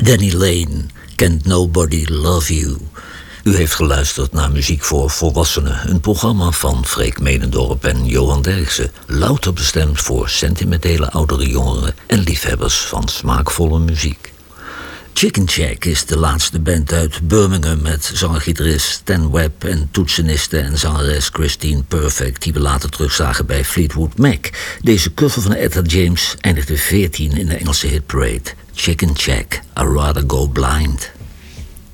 Danny Lane, Can't Nobody Love You. U heeft geluisterd naar Muziek voor Volwassenen, een programma van Freek Medendorp en Johan Derksen. Louter bestemd voor sentimentele oudere jongeren en liefhebbers van smaakvolle muziek. Chicken Shack is de laatste band uit Birmingham met zanger-gitarist Stan Webb en toetseniste en zangeres Christine Perfect, die we later terugzagen bij Fleetwood Mac. Deze cover van Etta James eindigde 14 in de Engelse hitparade. Chicken Shack, I'd Rather Go Blind.